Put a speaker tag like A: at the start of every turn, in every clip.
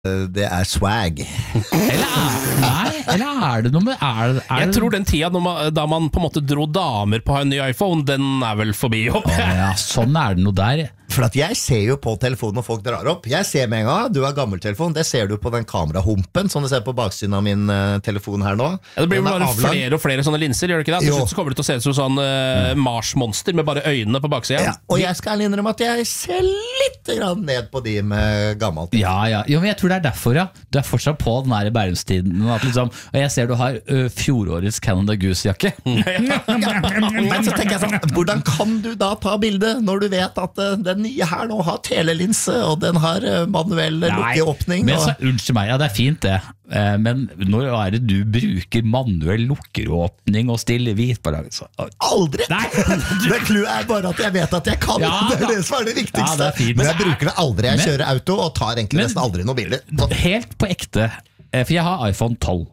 A: Det swag.
B: Eller er det noe med
C: Jeg tror den tida da man på en måte dro damer på å ha en ny iPhone, den vel forbi opp.
B: Ja, sånn det noe der.
A: For at jeg ser jo på telefonen når folk drar opp. Jeg ser med en gang, du har gammeltelefon. Det ser du på den kamerahumpen som du ser på baksiden av min telefon her nå.
C: Ja, det blir bare flere og flere sånne linser, gjør det ikke det? Til slutt så kommer det til å se ut som sånn Mars-monster med bare øynene på baksiden.
A: Ja, og jeg skal innrømme at jeg ser litt ned på de med gammelt.
B: Ja, men jeg tror det derfor, ja. Du fortsatt på den her i Bærumstiden. Liksom, og jeg ser du har fjorårets Canada Goose-jakke.
A: Men så tenker jeg sånn, hvordan kan du da ta bildet når du vet at den nye her nå har telelinse, og den har manuell lukkeåpning.
B: Men så, unnskyld meg, ja det fint det, men når det du bruker manuell lukkeråpning og stille hvitbalans?
A: Aldri! Det clouet bare at jeg vet at jeg kan, det det som det viktigste.
B: Ja,
A: men jeg bruker det aldri, jeg kjører auto og tar egentlig nesten aldri noen bilder.
B: Helt på ekte, for jeg har iPhone 12.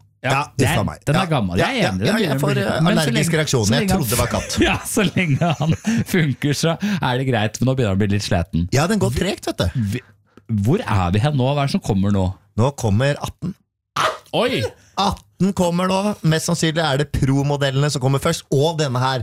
B: Den gammel.
A: Jeg får allergisk reaksjon. Jeg trodde det var katt.
B: Ja, så lenge han funker så det greit, men nå begynner han å bli litt sleten.
A: Ja, den går tregt, vet du.
B: Hvor vi hen nå? Hva som kommer nå?
A: Nå kommer 18.
C: Oi!
A: 18 kommer nå, mest sannsynlig det Pro-modellene som kommer først, og denne her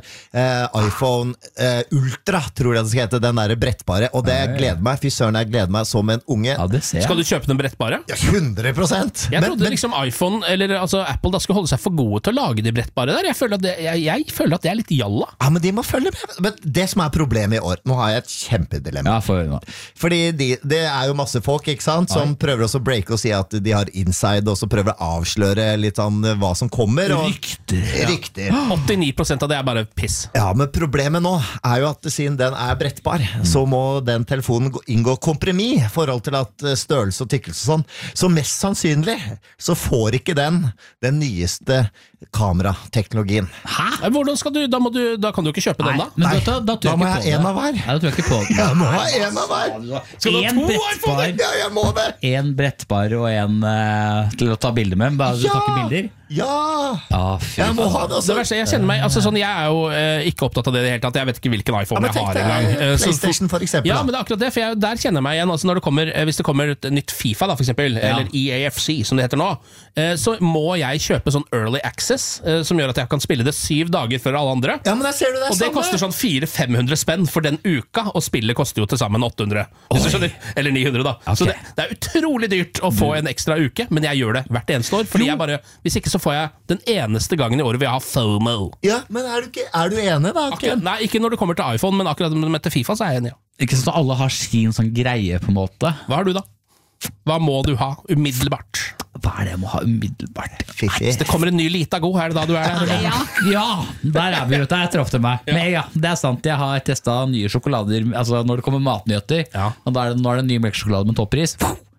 A: iPhone Ultra, tror jeg det skal hete, den der brettbare, og det gleder meg, fy søren, jeg gleder meg som en unge.
B: Ja, det ser jeg.
C: Skal du kjøpe den brettbare?
A: Ja, 100%!
C: Jeg trodde liksom iPhone, eller altså Apple da skulle holde seg for gode til å lage de brettbare der. Jeg føler at det litt jalla.
A: Ja, men de må følge med. Men det som problemet i år, nå har jeg et kjempedilemma.
B: Ja,
A: fordi det jo masse folk, ikke sant, som prøver også å breake og si at de har inside, og så prøver å avsløre litt sånn hva som kommer og
C: Rykter 89% av det bare piss.
A: Ja, men problemet nå jo at siden den brettbar, så må den telefonen inngå kompromiss I forhold til at størrelse og tykkelse og sånn, så mest sannsynlig så får ikke den nyeste kamerateknologien.
C: Hæ? Hvordan skal du, da kan du ikke kjøpe den da?
A: Nei, da må jeg ha en av hver.
B: Ja, da tror jeg ikke på det.
A: Jeg må ha en av hver.
C: Skal du ha to iPhone?
A: Ja, jeg må det.
B: En brettbar og en til å ta bilder med, bare du tar ikke bilder.
A: Ja!
B: Jeg
A: må ha det også.
C: Det verste, jeg kjenner meg, altså sånn, jeg jo ikke opptatt av det I det hele tatt. Jeg vet ikke hvilken iPhone jeg har engang.
A: PlayStation for eksempel.
C: Ja, men det akkurat det, for der kjenner jeg meg igjen. Altså når hvis det kommer et nytt FIFA da, for eksempel, eller EAFC, som det heter nå, så må jeg kjøpe sånn early access, som gjør at jeg kan spille det 7 dager før alle andre.
A: Ja, men der ser du det.
C: Og det koster sånn 400-500 spenn for den uka, og spillet koster jo til sammen 800. Eller 900 da. Okay. Så det utrolig dyrt å få en ekstra uke, men jeg gjør det hvert eneste år, fordi hvis ikke så får jeg den eneste gangen I året vil jeg ha FOMO.
A: Ja, men er du enig da?
C: Nei, ikke når det kommer til iPhone, men akkurat med til FIFA så jeg enig, ja.
B: Ikke sånn at alle har sin sånn greie på en måte.
C: Hva har du da? Hva må du ha umiddelbart?
B: Hva det jeg må ha umiddelbart?
C: Hvis det kommer en ny lita god, det da du der?
B: Ja, der vi ute, jeg traff det meg. Men ja, det sant, jeg har testet nye sjokolader, altså når det kommer matnyheter, og nå det en ny melksjokolade med toppris.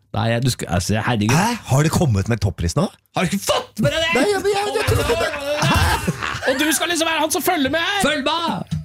B: Herregud.
A: Hæ? Har det kommet med toppris nå?
B: Har du ikke fått med deg det?
A: Nei, jeg trodde det.
C: Og du skal liksom være han som følger med her!
B: Følg med!